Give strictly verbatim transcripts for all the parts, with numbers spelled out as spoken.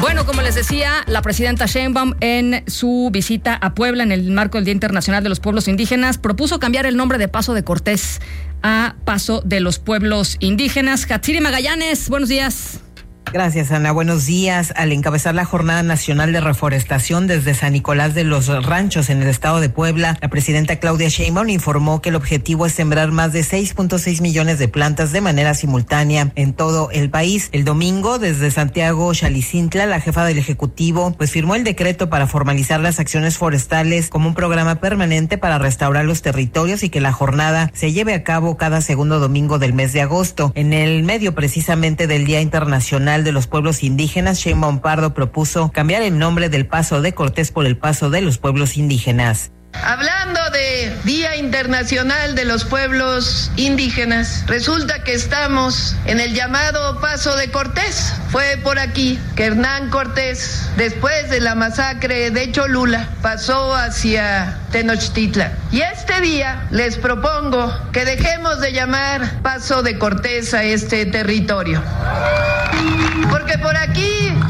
Bueno, como les decía, la presidenta Sheinbaum en su visita a Puebla en el marco del Día Internacional de los Pueblos Indígenas propuso cambiar el nombre de Paso de Cortés a Paso de los Pueblos Indígenas. Hatsiri Magallanes, buenos días. Gracias, Ana. Buenos días. Al encabezar la Jornada Nacional de Reforestación desde San Nicolás de los Ranchos en el estado de Puebla, la presidenta Claudia Sheinbaum informó que el objetivo es sembrar más de seis punto seis millones de plantas de manera simultánea en todo el país. El domingo, desde Santiago Xalicintla, la jefa del Ejecutivo pues firmó el decreto para formalizar las acciones forestales como un programa permanente para restaurar los territorios y que la jornada se lleve a cabo cada segundo domingo del mes de agosto. En el medio precisamente del Día Internacional de los Pueblos Indígenas, Sheinbaum Pardo propuso cambiar el nombre del Paso de Cortés por el Paso de los Pueblos Indígenas. Hablando de Día Internacional de los Pueblos Indígenas, resulta que estamos en el llamado Paso de Cortés. Fue por aquí que Hernán Cortés, después de la masacre de Cholula, pasó hacia Tenochtitlan. Y este día les propongo que dejemos de llamar Paso de Cortés a este territorio. Porque por aquí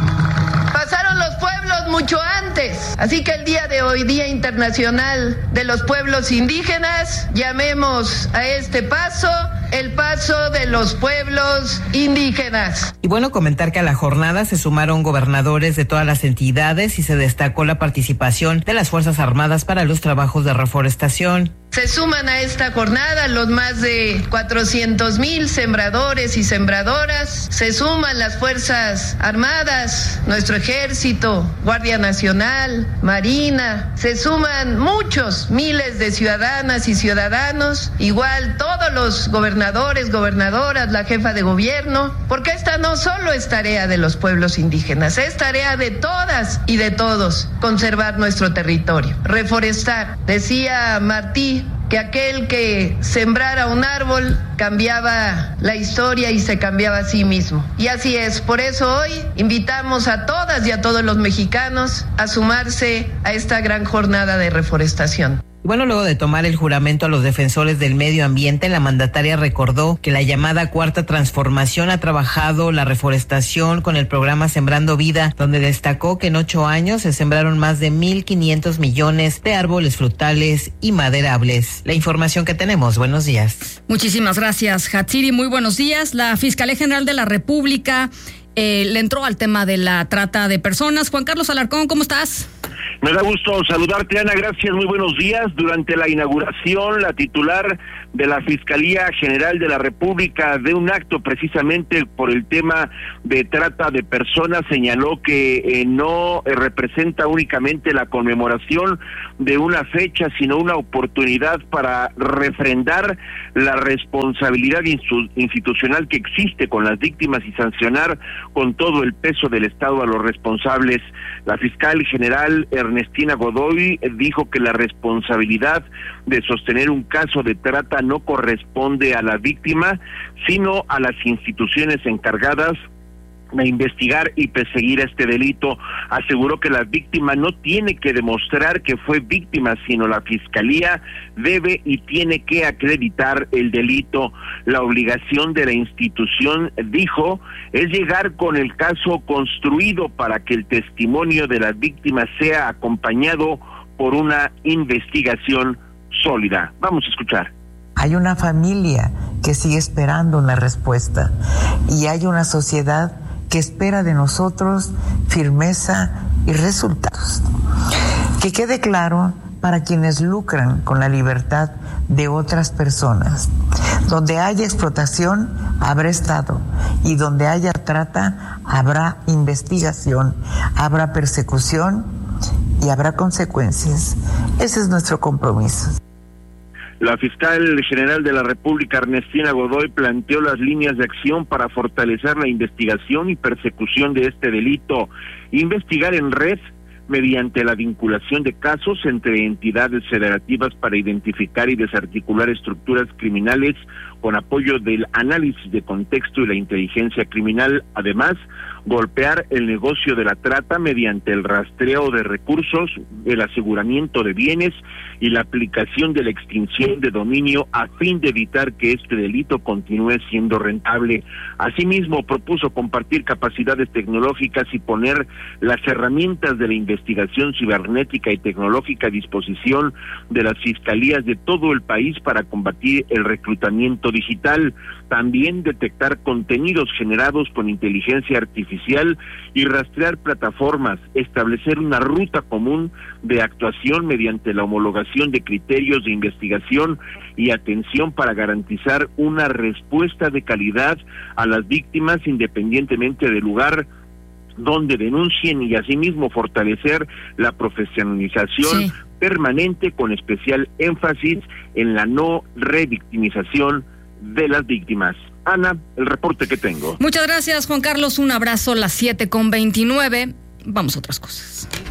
pasaron los pueblos mucho antes. Así que el día de hoy, Día Internacional de los Pueblos Indígenas, llamemos a este paso el Paso de los Pueblos Indígenas. Y bueno, comentar que a la jornada se sumaron gobernadores de todas las entidades y se destacó la participación de las Fuerzas Armadas para los trabajos de reforestación. Se suman a esta jornada los más de cuatrocientos mil sembradores y sembradoras. Se suman las Fuerzas Armadas, nuestro Ejército, Guardia Nacional, Marina. Se suman muchos miles de ciudadanas y ciudadanos. Igual todos los gobernadores, gobernadoras, la jefa de gobierno. Porque esta no solo es tarea de los pueblos indígenas, es tarea de todas y de todos conservar nuestro territorio, reforestar. Decía Martí que aquel que sembrara un árbol cambiaba la historia y se cambiaba a sí mismo. Y así es, por eso hoy invitamos a todas y a todos los mexicanos a sumarse a esta gran jornada de reforestación. Bueno, luego de tomar el juramento a los defensores del medio ambiente, la mandataria recordó que la llamada Cuarta Transformación ha trabajado la reforestación con el programa Sembrando Vida, donde destacó que en ocho años se sembraron más de mil quinientos millones de árboles frutales y maderables. La información que tenemos. Buenos días. Muchísimas gracias, Hatsiri. Muy buenos días. La Fiscalía General de la República eh, le entró al tema de la trata de personas. Juan Carlos Alarcón, ¿cómo estás? Me da gusto saludarte, Ana, gracias, muy buenos días. Durante la inauguración, la titular de la Fiscalía General de la República de un acto precisamente por el tema de trata de personas señaló que eh, no eh, representa únicamente la conmemoración de una fecha, sino una oportunidad para refrendar la responsabilidad institucional que existe con las víctimas y sancionar con todo el peso del Estado a los responsables. La fiscal general Ernestina Godoy dijo que la responsabilidad de sostener un caso de trata no corresponde a la víctima, sino a las instituciones encargadas de investigar y perseguir este delito. Aseguró que la víctima no tiene que demostrar que fue víctima, sino la Fiscalía debe y tiene que acreditar el delito. La obligación de la institución, dijo, es llegar con el caso construido para que el testimonio de la víctima sea acompañado por una investigación sólida. Vamos a escuchar. Hay una familia que sigue esperando una respuesta y hay una sociedad que espera de nosotros firmeza y resultados. Que quede claro para quienes lucran con la libertad de otras personas. Donde haya explotación, habrá Estado, y donde haya trata, habrá investigación, habrá persecución y habrá consecuencias. Ese es nuestro compromiso. La fiscal general de la República, Ernestina Godoy, planteó las líneas de acción para fortalecer la investigación y persecución de este delito, investigar en red mediante la vinculación de casos entre entidades federativas para identificar y desarticular estructuras criminales con apoyo del análisis de contexto y la inteligencia criminal. Además, golpear el negocio de la trata mediante el rastreo de recursos, el aseguramiento de bienes y la aplicación de la extinción de dominio a fin de evitar que este delito continúe siendo rentable. Asimismo, propuso compartir capacidades tecnológicas y poner las herramientas de la investigación cibernética y tecnológica a disposición de las fiscalías de todo el país para combatir el reclutamiento digital. También detectar contenidos generados con inteligencia artificial y rastrear plataformas, establecer una ruta común de actuación mediante la homologación de criterios de investigación y atención para garantizar una respuesta de calidad a las víctimas independientemente del lugar donde denuncien, y asimismo fortalecer la profesionalización sí. permanente con especial énfasis en la no revictimización de las víctimas. Ana, el reporte que tengo. Muchas gracias, Juan Carlos. Un abrazo. Las siete con veintinueve. Vamos a otras cosas.